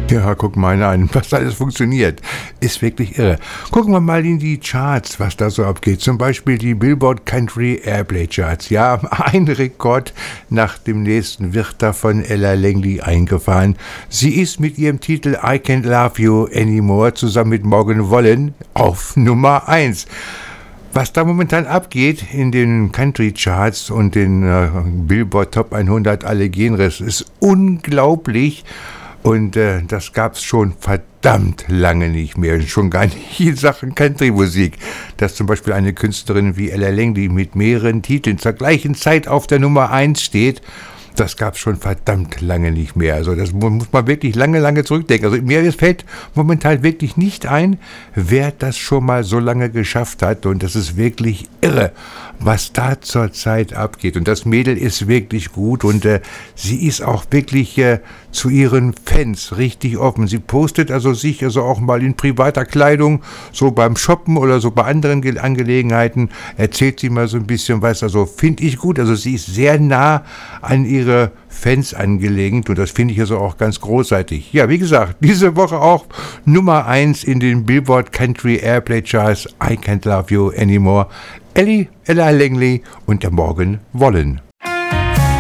Ja, guck mal an, was alles funktioniert. Ist wirklich irre. Gucken wir mal in die Charts, was da so abgeht. Zum Beispiel die Billboard Country Airplay Charts. Ja, ein Rekord nach dem nächsten wird da von Ella Langley eingefahren. Sie ist mit ihrem Titel I Can't Love You Anymore zusammen mit Morgan Wallen auf Nummer 1. Was da momentan abgeht in den Country Charts und den Billboard Top 100 alle Genres ist unglaublich. Und das gab's schon verdammt lange nicht mehr. Schon gar nicht in Sachen Country-Musik. Dass zum Beispiel eine Künstlerin wie Ella Langley mit mehreren Titeln zur gleichen Zeit auf der Nummer 1 steht, das gab's schon verdammt lange nicht mehr. Also das muss man wirklich lange zurückdenken. Also mir fällt momentan wirklich nicht ein, wer das schon mal so lange geschafft hat. Und das ist wirklich irre, was da zurzeit abgeht. Und das Mädel ist wirklich gut und sie ist auch wirklich zu ihren Fans richtig offen. Sie postet also sich also auch mal in privater Kleidung, so beim Shoppen oder so bei anderen Angelegenheiten, erzählt sie mal so ein bisschen was. Also finde ich gut. Also sie ist sehr nah an ihre Fans angelegt und das finde ich also auch ganz großartig. Ja, wie gesagt, diese Woche auch Nummer 1 in den Billboard Country Airplay Charts I Can't Love You Anymore. Ella Langley und der Morgan Wallen.